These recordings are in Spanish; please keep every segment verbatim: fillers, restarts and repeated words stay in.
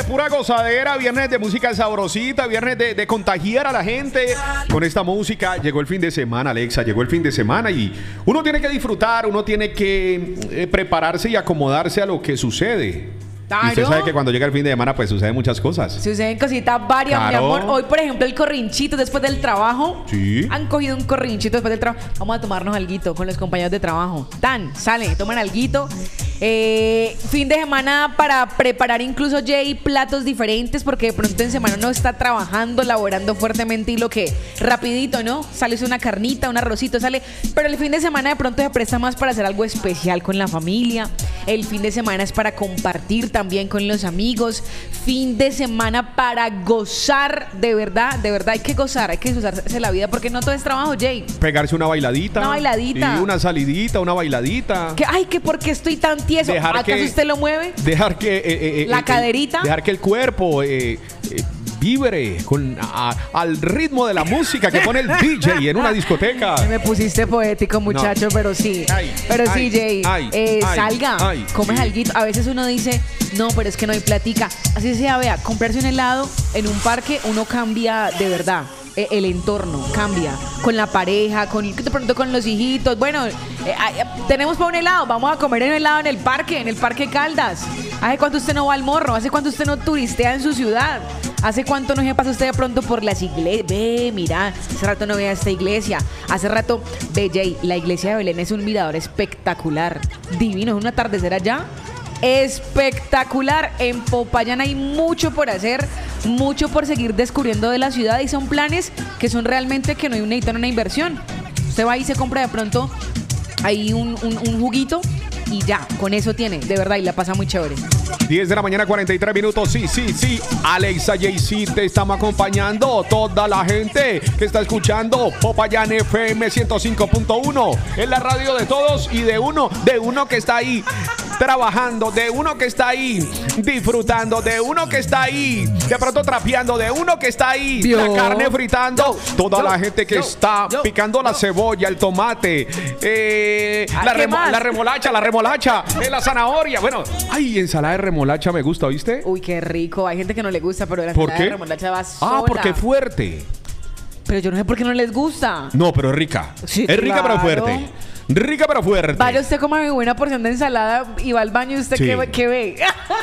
de pura gozadera, viernes de música sabrosita, viernes de, de contagiar a la gente con esta música. Llegó el fin de semana, Alexa, llegó el fin de semana y uno tiene que disfrutar, uno tiene que eh, prepararse y acomodarse a lo que sucede. Claro. Y usted sabe que cuando llega el fin de semana pues suceden muchas cosas. Suceden cositas varias, claro. Mi amor. Hoy, por ejemplo, el corrinchito después del trabajo. Sí. Han cogido un corrinchito después del trabajo. Vamos a tomarnos alguito con los compañeros de trabajo. Tan, sale, toman alguito. Eh, fin de semana para preparar incluso Jay platos diferentes porque de pronto en semana uno está trabajando, laborando fuertemente y lo que rapidito, ¿no? Sale una carnita, un arrocito, sale. Pero el fin de semana de pronto se presta más para hacer algo especial con la familia. El fin de semana es para compartir también con los amigos. Fin de semana para gozar, de verdad, de verdad hay que gozar, hay que disfrutarse la vida porque no todo es trabajo, Jay. Pegarse una bailadita. Una bailadita. Y una salidita, una bailadita. Que, ay, que porque estoy tan tieso. Dejar ¿Acaso que, usted lo mueve? Dejar que... Eh, eh, la eh, caderita. Dejar que el cuerpo... Eh, eh, vibre con, a, al ritmo de la música que pone el D J en una discoteca. Me pusiste poético, muchacho, no. pero sí. Ay, pero ay, sí, Jay. Ay, eh, ay, salga, ay, comes sí. alguito. A veces uno dice, no, pero es que no hay platica. Así sea, vea, comprarse un helado en un parque, uno cambia de verdad. El entorno cambia con la pareja, con de pronto con los hijitos. Bueno, eh, eh, tenemos para un helado, vamos a comer un helado en el parque, en el Parque Caldas. ¿Hace cuánto usted no va al Morro? ¿Hace cuánto usted no turistea en su ciudad? ¿Hace cuánto no se pasa usted de pronto por las iglesias? Ve, mira, hace rato no vea esta iglesia. Hace rato, ve, Jay, la iglesia de Belén es un mirador espectacular, divino, es un atardecer allá. Espectacular. En Popayán hay mucho por hacer, mucho por seguir descubriendo de la ciudad y son planes que son realmente que no necesitan una inversión. Usted va y se compra de pronto ahí un, un, un juguito y ya, con eso tiene, de verdad, y la pasa muy chévere. diez de la mañana, cuarenta y tres minutos. Sí, sí, sí. Alexa, Jay-Z, te estamos acompañando. Toda la gente que está escuchando Popayán F M ciento cinco punto uno. Es la radio de todos y de uno, de uno que está ahí trabajando, de uno que está ahí disfrutando, de uno que está ahí de pronto trapeando, de uno que está ahí yo, la carne fritando. Yo, Toda yo, la gente que yo, está yo, picando yo, la cebolla, el tomate, eh, la, remo la remolacha, la remolacha, eh, la zanahoria. Bueno, ay, ensalada de remolacha me gusta, ¿viste? Uy, qué rico. Hay gente que no le gusta, pero la ensalada de remolacha va sola. Ah, porque es fuerte. Pero yo no sé por qué no les gusta. No, pero es rica. Sí, es rica, claro. Pero fuerte. Rica pero fuerte. Vaya usted como una buena porción de ensalada y va al baño y usted sí. ¿qué, qué ve?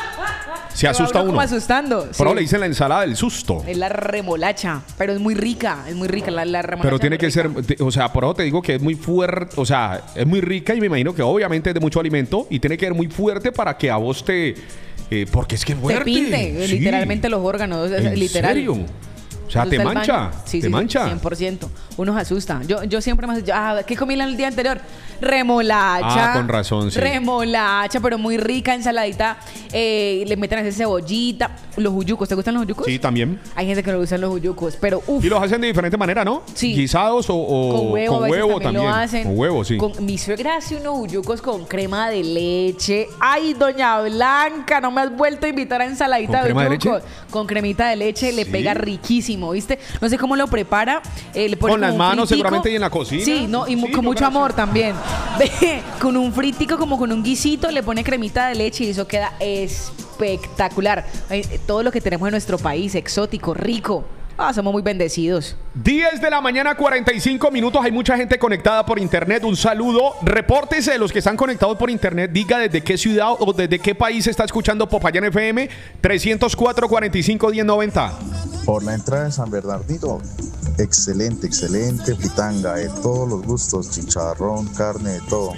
Se asusta uno. Como asustando. Pero sí. le dicen la ensalada del susto. Es la remolacha, pero es muy rica, es muy rica la, la remolacha. Pero tiene que rica. ser, o sea, por eso te digo que es muy fuerte, o sea, es muy rica y me imagino que obviamente es de mucho alimento y tiene que ser muy fuerte para que a vos te... Eh, porque es que es fuerte. Te pinte, sí. literalmente los órganos, ¿En literal. serio? O sea, te mancha, sí, te sí, mancha. cien por ciento. Uno se asusta. Yo, yo siempre me asusto. Ah, ¿qué comí el día anterior? Remolacha. Ah, con razón, sí. Remolacha, pero muy rica, ensaladita. Eh, le meten a hacer cebollita. Los uyucos, ¿te gustan los uyucos? Sí, también. Hay gente que le gustan los uyucos, pero uff. Y los hacen de diferente manera, ¿no? Sí. Guisados o, o con huevo, con huevo también. también. Lo hacen. Con huevo, sí. Con, mi suegra hace unos uyucos con crema de leche. Ay, doña Blanca, no me has vuelto a invitar a ensaladita ¿Con de crema uyucos. de leche? Con cremita de leche, ¿Sí? Le pega riquísimo, ¿viste? No sé cómo lo prepara. Eh, le pone con las manos fritico. Seguramente y en la cocina. Sí, no, y sí, con mucho amor también. Con un fritico, como con un guisito, le pone cremita de leche y eso queda espectacular. Todo lo que tenemos en nuestro país, exótico, rico. Ah, somos muy bendecidos. diez de la mañana, cuarenta y cinco minutos. Hay mucha gente conectada por internet. Un saludo. Repórtese de los que están conectados por internet. Diga desde qué ciudad o desde qué país está escuchando Popayán F M. trescientos cuatro, cuarenta y cinco, diez noventa. Por la entrada de San Bernardino. Excelente, excelente fritanga de todos los gustos. Chicharrón, carne, de todo.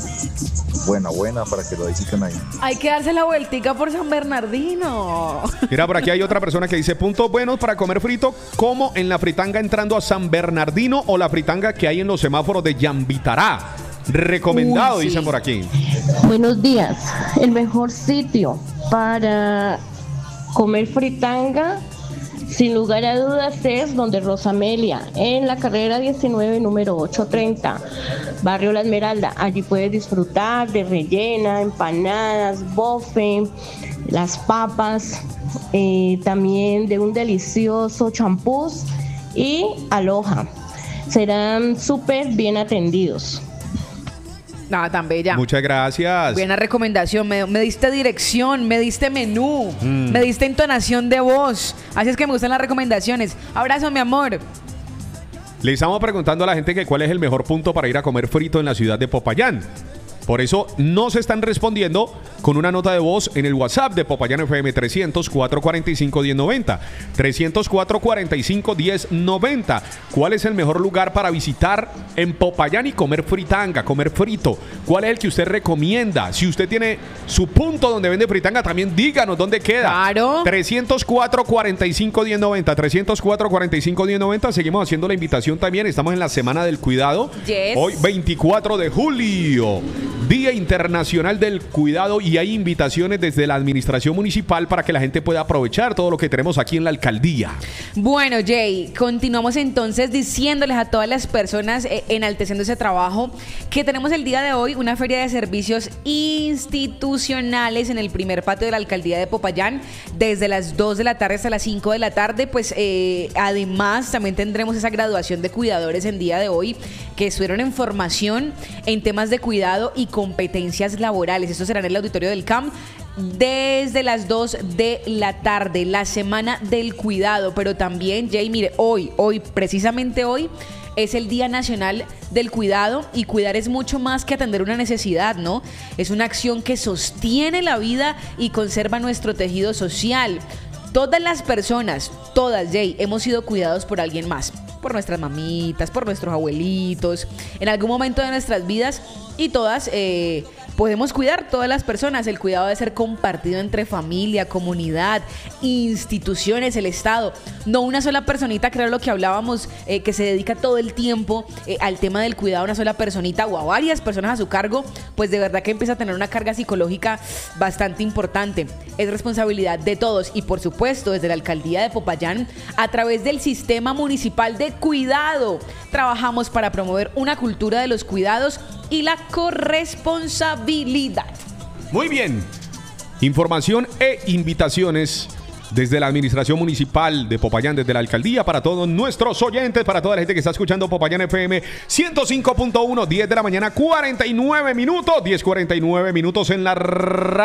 Buena, buena para que lo visiten ahí. Hay que darse la vueltica por San Bernardino. Mira, por aquí hay otra persona que dice puntos buenos para comer frito, como en la fritanga entrando a San Bernardino o la fritanga que hay en los semáforos de Yambitará. Recomendado, Uy, sí. dicen por aquí. Buenos días. El mejor sitio para comer fritanga, sin lugar a dudas, es donde Rosamelia, en la carrera diecinueve, número ochocientos treinta, barrio La Esmeralda. Allí puedes disfrutar de rellena, empanadas, bofe, las papas, eh, también de un delicioso champús y aloha. Serán súper bien atendidos. Ah, tan bella. Muchas gracias. Buena recomendación. Me, me diste dirección, me diste menú, mm. me diste entonación de voz. Así es que me gustan las recomendaciones. Abrazo, mi amor. Le estamos preguntando a la gente que cuál es el mejor punto para ir a comer frito en la ciudad de Popayán. Por eso nos están respondiendo con una nota de voz en el WhatsApp de Popayán F M trescientos, cuatrocientos cuarenta y cinco, diez noventa. trescientos cuatro, cuarenta y cinco, diez noventa. ¿Cuál es el mejor lugar para visitar en Popayán y comer fritanga, comer frito? ¿Cuál es el que usted recomienda? Si usted tiene su punto donde vende fritanga, también díganos dónde queda. Claro. trescientos cuatro, cuarenta y cinco, diez noventa. trescientos cuatro, cuarenta y cinco, diez noventa. Seguimos haciendo la invitación también. Estamos en la Semana del Cuidado. Yes. Hoy, veinticuatro de julio. Día Internacional del Cuidado, y hay invitaciones desde la administración municipal para que la gente pueda aprovechar todo lo que tenemos aquí en la alcaldía. Bueno, Jay, continuamos entonces diciéndoles a todas las personas, eh, enalteciendo ese trabajo, que tenemos el día de hoy una feria de servicios institucionales en el primer patio de la alcaldía de Popayán, desde las dos de la tarde hasta las cinco de la tarde. Pues eh, además también tendremos esa graduación de cuidadores en día de hoy, que estuvieron en formación en temas de cuidado y competencias laborales. Esto será en el auditorio del C A M desde las dos de la tarde, la Semana del Cuidado. Pero también, Jay, mire, hoy, hoy, precisamente hoy, es el Día Nacional del Cuidado, y cuidar es mucho más que atender una necesidad, ¿no? Es una acción que sostiene la vida y conserva nuestro tejido social. Todas las personas, todas, Jay, hemos sido cuidados por alguien más, por nuestras mamitas, por nuestros abuelitos, en algún momento de nuestras vidas, y todas eh, podemos cuidar, todas las personas. El cuidado debe ser compartido entre familia, comunidad, instituciones, el Estado. No una sola personita, creo lo que hablábamos, eh, que se dedica todo el tiempo eh, al tema del cuidado, una sola personita o a varias personas a su cargo, pues de verdad que empieza a tener una carga psicológica bastante importante. Es responsabilidad de todos, y por supuesto desde la alcaldía de Popayán, a través del sistema municipal de cuidado, trabajamos para promover una cultura de los cuidados y la corresponsabilidad. Muy bien. Información e invitaciones desde la administración municipal de Popayán, desde la alcaldía, para todos nuestros oyentes, para toda la gente que está escuchando Popayán F M ciento cinco punto uno, diez de la mañana, cuarenta y nueve minutos, diez cuarenta y nueve minutos en la radio.